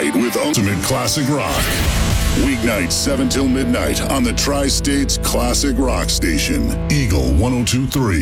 night with Ultimate Classic Rock. Weeknights 7 till midnight on the Tri-States Classic Rock Station, Eagle 102.3.